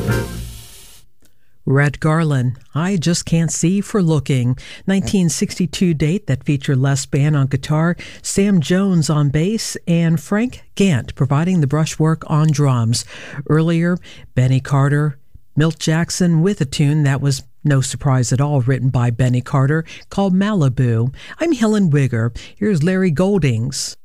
Red Garland, I Just Can't See for Looking, 1962 date that featured Les Band on guitar, Sam Jones on bass, and Frank Gant providing the brushwork on drums. Earlier, Benny Carter, Milt Jackson with a tune that was no surprise at all, written by Benny Carter, called Malibu. I'm Helen Wigger. Here's Larry Goldings.